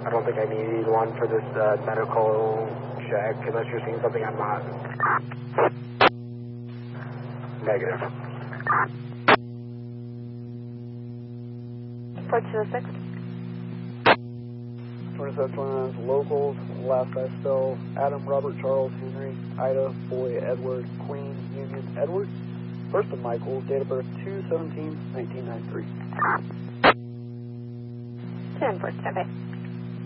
I don't think I need one for this medical check unless you're seeing something I'm not. Negative. 426. 2729 locals, last I spell Adam, Robert, Charles, Henry, Ida, Boy, Edward, Queen, Union, Edward. First of Michael, date of birth 2/17/1993. 10 for 10.